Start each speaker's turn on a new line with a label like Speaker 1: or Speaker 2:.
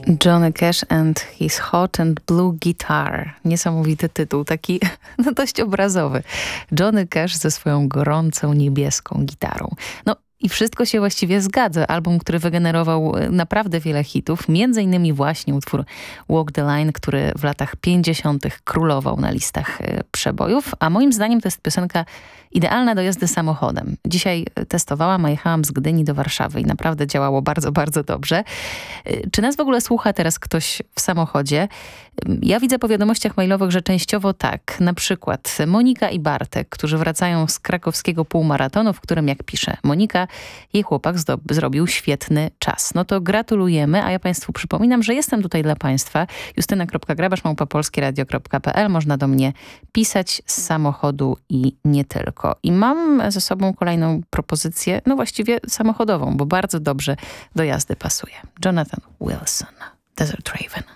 Speaker 1: Johnny Cash and his Hot and Blue Guitar. Niesamowity tytuł, taki no dość obrazowy. Johnny Cash ze swoją gorącą niebieską gitarą. No i wszystko się właściwie zgadza. Album, który wygenerował naprawdę wiele hitów, między innymi właśnie utwór Walk the Line, który w latach 50. królował na listach przebojów, a moim zdaniem to jest piosenka idealna do jazdy samochodem. Dzisiaj testowałam, a jechałam z Gdyni do Warszawy i naprawdę działało bardzo, bardzo dobrze. Czy nas w ogóle słucha teraz ktoś w samochodzie? Ja widzę po wiadomościach mailowych, że częściowo tak. Na przykład Monika i Bartek, którzy wracają z krakowskiego półmaratonu, w którym, jak pisze Monika, jej chłopak zrobił świetny czas. No to gratulujemy, a ja Państwu przypominam, że jestem tutaj dla Państwa. justyna.grabasz@polskieradio.pl. Można do mnie pisać z samochodu i nie tylko. I mam ze sobą kolejną propozycję, no właściwie samochodową, bo bardzo dobrze do jazdy pasuje. Jonathan Wilson, Desert Raven.